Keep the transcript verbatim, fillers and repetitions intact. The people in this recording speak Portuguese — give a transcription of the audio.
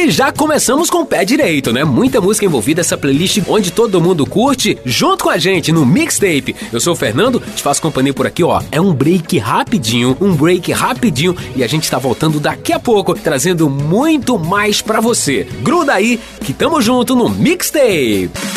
E já começamos com o pé direito, né? Muita música envolvida, essa playlist onde todo mundo curte, junto com a gente no Mixtape. Eu sou o Fernando, te faço companhia por aqui, ó. É um break rapidinho, um break rapidinho, e a gente tá voltando daqui a pouco, trazendo muito mais pra você. Gruda aí, que tamo junto no Mixtape.